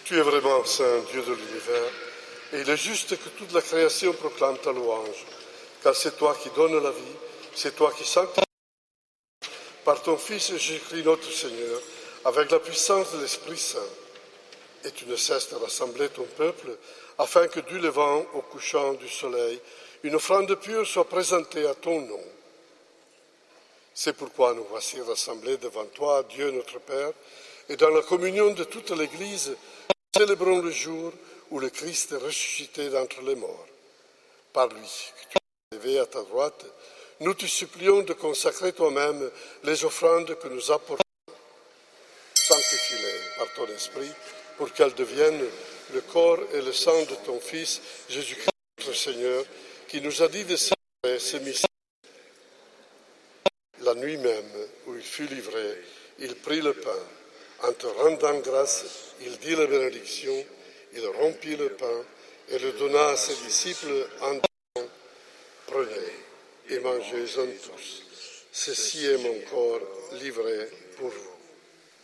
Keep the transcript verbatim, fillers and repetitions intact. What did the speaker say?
Tu es vraiment saint, Dieu de l'univers, et il est juste que toute la création proclame ta louange, car c'est toi qui donnes la vie, c'est toi qui sanctifies par ton Fils Jésus-Christ notre Seigneur, avec la puissance de l'Esprit Saint. Et tu ne cesses de rassembler ton peuple, afin que du levant au couchant du soleil, une offrande pure soit présentée à ton nom. C'est pourquoi nous voici rassemblés devant toi, Dieu notre Père, et dans la communion de toute l'Église, nous célébrons le jour où le Christ est ressuscité d'entre les morts. Par lui, que tu as élevé à ta droite, nous te supplions de consacrer toi-même les offrandes que nous apportons. Sanctifie-les par ton esprit pour qu'elles deviennent le corps et le sang de ton Fils, Jésus-Christ notre Seigneur, qui nous a dit de célébrer ces mystères. La nuit même où il fut livré, il prit le pain. En te rendant grâce, il dit la bénédiction, il rompit le pain et le donna à ses disciples en disant, « Prenez et mangez-en tous. Ceci est mon corps livré pour vous. »